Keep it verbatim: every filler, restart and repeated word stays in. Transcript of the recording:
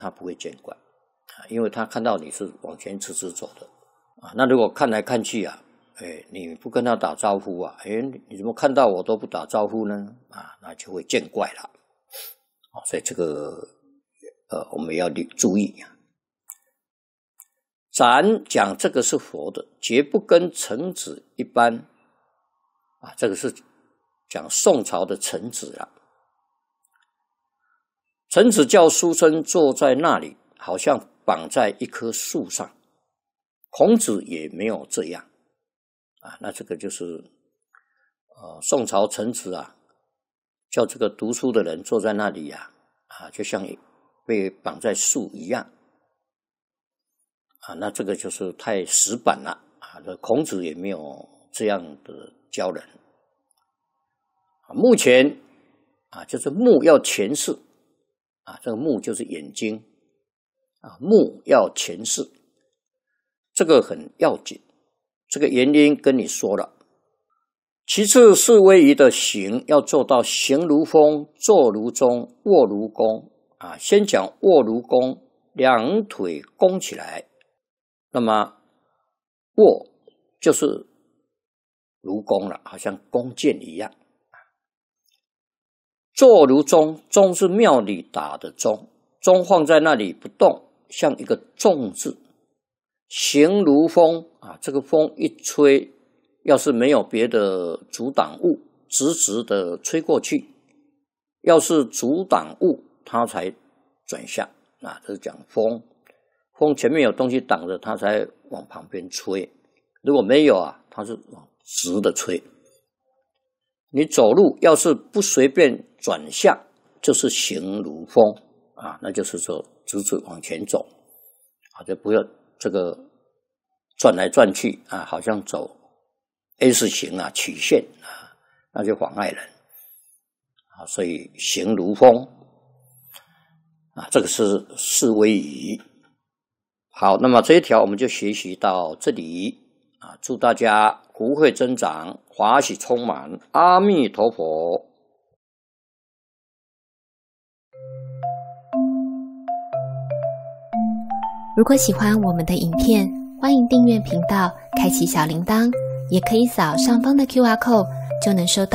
他不会见怪啊，因为他看到你是往前直直走的啊。那如果看来看去啊，哎，你不跟他打招呼啊，哎，你怎么看到我都不打招呼呢？啊，那就会见怪了。啊，所以这个呃，我们要注意啊。咱讲这个是佛的，绝不跟臣子一般啊，这个是讲宋朝的臣子啊。臣子叫书生坐在那里，好像绑在一棵树上。孔子也没有这样啊。那这个就是呃，宋朝臣子啊，叫这个读书的人坐在那里啊，啊，就像被绑在树一样啊。那这个就是太死板了啊。这孔子也没有这样的教人啊。目前啊，就是目要前视啊，这个目就是眼睛啊，目要前视，这个很要紧。这个原因跟你说了。其次是位移的行，要做到行如风，坐如钟，卧如弓啊。先讲卧如弓，两腿弓起来，那么卧就是如弓了，好像弓箭一样。坐如钟，钟是庙里打的钟，钟放在那里不动，像一个重字。行如风啊，这个风一吹，要是没有别的阻挡物，直直的吹过去；要是阻挡物，它才转向啊。这是讲风，风前面有东西挡着，它才往旁边吹；如果没有啊，它是往直的吹。你走路要是不随便转向，就是行如风啊，那就是说直直往前走啊，就不要这个转来转去啊，好像走 S 型啊，曲线啊，那就妨碍人啊。所以行如风啊，这个是四威仪。好，那么这一条我们就学习到这里啊，祝大家福慧增长，华喜充满，阿弥陀佛。 如果喜欢我们的影片，欢迎订阅频道，开启小铃铛，也可以扫上方的 Q R code，就能收到